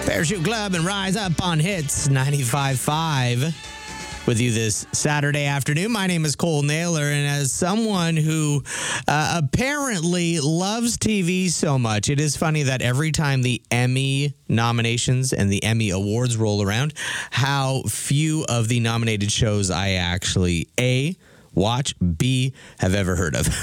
Parachute Club and Rise Up on Hits 95.5 with you this Saturday afternoon. My name is Cole Naylor, and as someone who apparently loves TV so much, it is funny that every time the Emmy nominations and the Emmy Awards roll around, how few of the nominated shows I actually, A, watch, B, have ever heard of.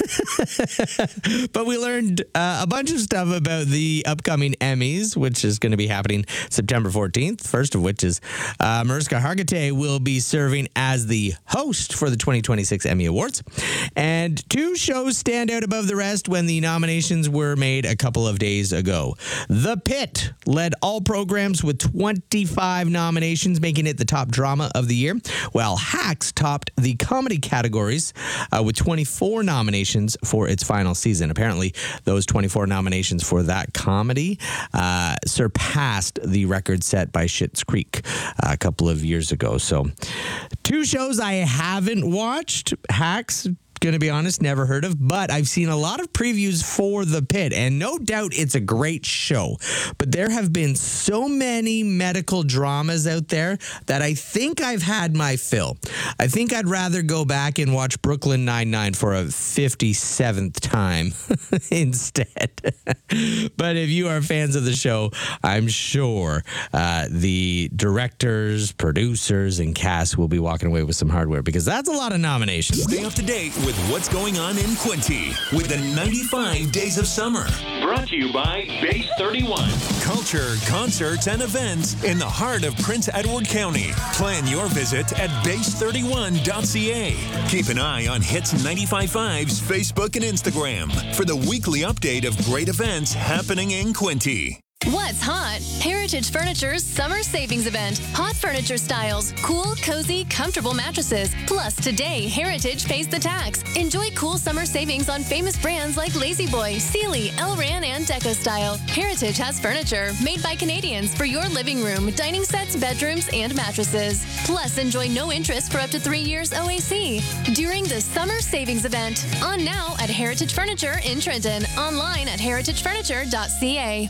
But we learned a bunch of stuff about the upcoming Emmys, which is going to be happening September 14th. First of which is Mariska Hargitay will be serving as the host for the 2026 Emmy Awards. And two shows stand out above the rest when the nominations were made a couple of days ago. The Pit led all programs with 25 nominations, making it the top drama of the year, while Hacks topped the comedy category with 24 nominations for its final season. Apparently, those 24 nominations for that comedy surpassed the record set by Schitt's Creek a couple of years ago. So, two shows I haven't watched. Hacks, going to be honest, never heard of, but I've seen a lot of previews for The Pit, and no doubt it's a great show. But there have been so many medical dramas out there that I think I've had my fill. I think I'd rather go back and watch Brooklyn Nine-Nine for a 57th time instead. But if you are fans of the show, I'm sure the directors, producers, and cast will be walking away with some hardware, because that's a lot of nominations. Stay up to date with what's going on in Quinte with the 95 Days of Summer. Brought to you by Base 31. Culture, concerts, and events in the heart of Prince Edward County. Plan your visit at base31.ca. Keep an eye on Hits 95.5's Facebook and Instagram for the weekly update of great events happening in Quinte. What's hot? Heritage Furniture's Summer Savings Event. Hot furniture styles, cool, cozy, comfortable mattresses. Plus, today, Heritage pays the tax. Enjoy cool summer savings on famous brands like La-Z-Boy, Sealy, Elran, and Deco Style. Heritage has furniture made by Canadians for your living room, dining sets, bedrooms, and mattresses. Plus, enjoy no interest for up to 3 years OAC during the Summer Savings Event. On now at Heritage Furniture in Trenton. Online at heritagefurniture.ca.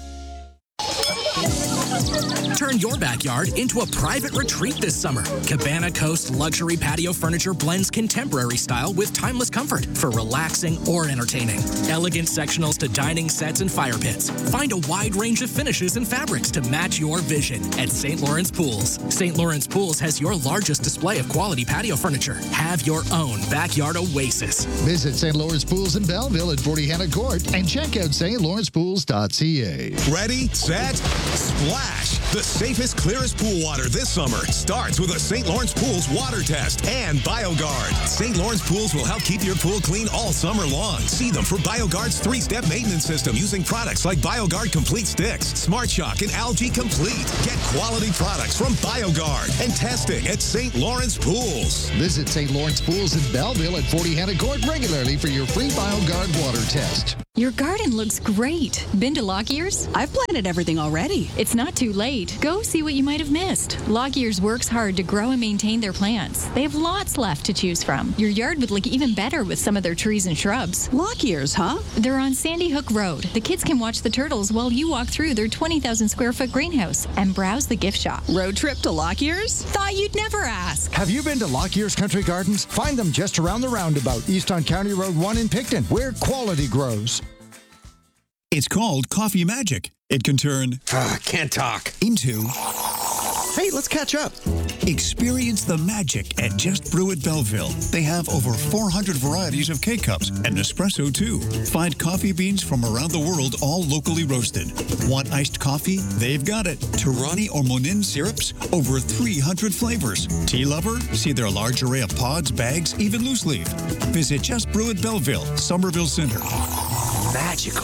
Turn your backyard into a private retreat this summer. Cabana Coast Luxury Patio Furniture blends contemporary style with timeless comfort for relaxing or entertaining. Elegant sectionals to dining sets and fire pits. Find a wide range of finishes and fabrics to match your vision at St. Lawrence Pools. St. Lawrence Pools has your largest display of quality patio furniture. Have your own backyard oasis. Visit St. Lawrence Pools in Belleville at 40 Hannah Court and check out stlawrencepools.ca. Ready, set, splash! The safest, clearest pool water this summer starts with a St. Lawrence Pools water test and BioGuard. St. Lawrence Pools will help keep your pool clean all summer long. See them for BioGuard's 3-step maintenance system using products like BioGuard Complete Sticks, Smart Shock, and Algae Complete. Get quality products from BioGuard and testing at St. Lawrence Pools. Visit St. Lawrence Pools in Belleville at 40 Hannah Court regularly for your free BioGuard water test. Your garden looks great. Been to Lockyear's? I've planted everything already. It's not too late. Go see what you might have missed. Lockyear's works hard to grow and maintain their plants. They have lots left to choose from. Your yard would look even better with some of their trees and shrubs. Lockyear's, huh? They're on Sandy Hook Road. The kids can watch the turtles while you walk through their 20,000 square foot greenhouse and browse the gift shop. Road trip to Lockyear's? Thought you'd never ask. Have you been to Lockyear's Country Gardens? Find them just around the roundabout, east on County Road 1 in Picton, where quality grows. It's called Coffee Magic. It can turn Can't talk. into Hey, let's catch up. experience the magic at Just Brew at Belleville. They have over 400 varieties of K-Cups and Nespresso too. Find coffee beans from around the world, all locally roasted. Want iced coffee? They've got it. Torani or Monin syrups? Over 300 flavors. Tea lover? See their large array of pods, bags, even loose leaf. Visit Just Brew at Belleville, Somerville Center. Magical.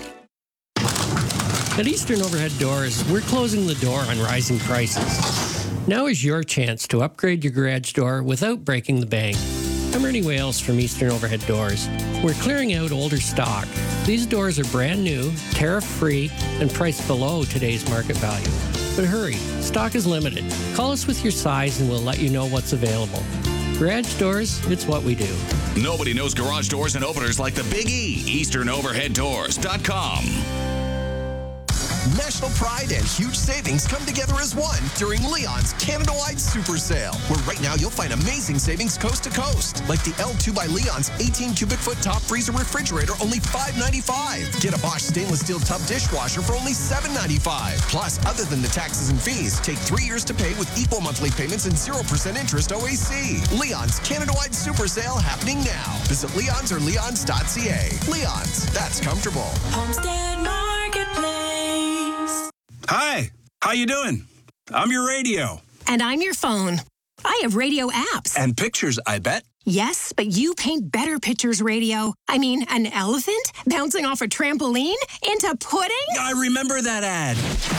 At Eastern Overhead Doors, we're closing the door on rising prices. Now is your chance to upgrade your garage door without breaking the bank. I'm Ernie Wales from Eastern Overhead Doors. We're clearing out older stock. These doors are brand new, tariff-free, and priced below today's market value. But hurry, stock is limited. Call us with your size and we'll let you know what's available. Garage doors, it's what we do. Nobody knows garage doors and openers like the Big E. EasternOverheadDoors.com. National pride and huge savings come together as one during Leon's Canada-wide Super Sale, where right now you'll find amazing savings coast to coast, like the L2 by Leon's 18 cubic foot top freezer refrigerator, only $5.95. Get a Bosch stainless steel tub dishwasher for only $7.95. Plus, other than the taxes and fees, take 3 years to pay with equal monthly payments and 0% interest OAC. Leon's Canada-wide Super Sale happening now. Visit Leon's or leons.ca. Leon's, that's comfortable. Homestead Marketplace. Hi, how you doing? I'm your radio. And I'm your phone. I have radio apps. And pictures, I bet. Yes, but you paint better pictures, radio. I mean, an elephant bouncing off a trampoline into pudding? I remember that ad.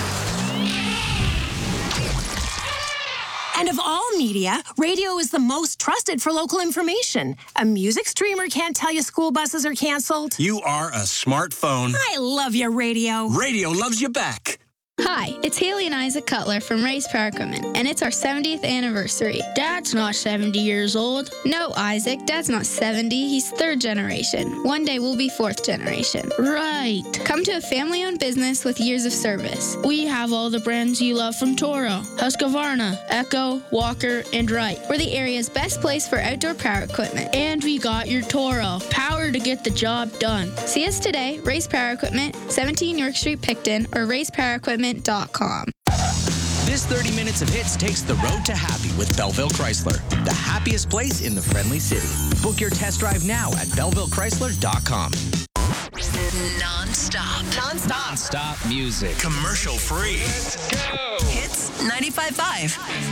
And of all media, radio is the most trusted for local information. A music streamer can't tell you school buses are canceled. You are a smartphone. I love your radio. Radio loves you back. Hi, it's Haley and Isaac Cutler from Ray's Power Equipment, and it's our 70th anniversary. Dad's not 70 years old. No, Isaac, Dad's not 70. He's third generation. One day we'll be fourth generation. Right. Come to a family-owned business with years of service. We have all the brands you love from Toro, Husqvarna, Echo, Walker, and Wright. We're the area's best place for outdoor power equipment. And we got your Toro. Power to get the job done. See us today, Ray's Power Equipment, 17 York Street, Picton, or Ray'sPowerEquipment.com. This 30 minutes of hits takes the road to happy with Belleville Chrysler, the happiest place in the friendly city. Book your test drive now at BellevilleChrysler.com. Non-stop music. Commercial free. Hits 95.5.